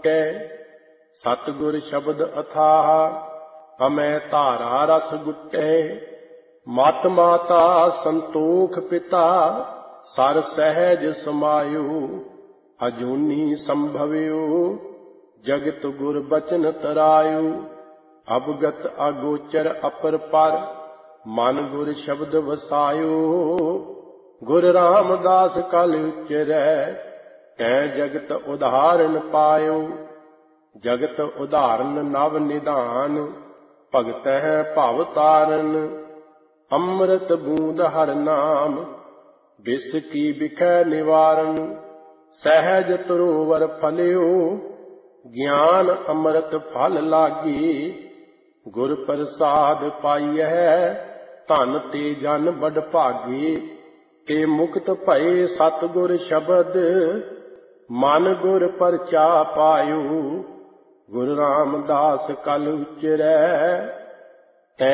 ਟੁਟੈ। ਸਤਿਗੁਰ ਸ਼ਬਦ ਅਥਾਹ ਹਮੈ ਧਾਰਾ ਰਸ ਗੁਟੈ। ਮਤ ਮਾਤਾ ਸੰਤੋਖ ਪਿਤਾ ਸਰ ਸਹਿਜ ਸਮਾਇਓ। ਅਜੂਨੀ ਸੰਭਵਿਓ ਜਗਤ ਗੁਰ ਬਚਨ ਤਰਾਇਓ। ਅਵਗਤ ਅਗੋਚਰ ਅਪਰ ਪਰ ਮਨ ਗੁਰ ਸ਼ਬਦ ਵਸਾਇਓ। ਗੁਰ ਰਾਮਦਾਸ ਕਲ ਉਚਰੈ ਤੈ ਜਗਤ ਉਦਾਹਰਨ ਪਾਇਓ। ਜਗਤ ਉਦਾਹਰਨ ਨਵ ਨਿਧਾਨ ਭਗਤਹਿ ਭਵ ਤਾਰਨ। ਅੰਮ੍ਰਿਤ ਬੂੰਦ ਹਰ ਨਾਮ ਬਿਸ ਕੀ ਬਿਖੈ ਨਿਵਾਰਨ। ਸਹਿਜ ਤਰੋਵਰ ਫਲਿਓ ਗਿਆਨ ਅੰਮ੍ਰਿਤ ਫਲ ਲਾਗੀ। ਗੁਰ ਪ੍ਰਸਾਦ ਪਾਈਐ ਧਨ ਤੇ ਜਨ ਬੜ ਭਾਗੀ। ਤੇ ਮੁਕਤ ਭਏ ਸਤਿਗੁਰ ਸ਼ਬਦ ਮਨ ਗੁਰ ਪਰਚਾ ਪਾਇਓ। ਗੁਰੂ ਰਾਮਦਾਸ ਕਲ ਉਚਰੈ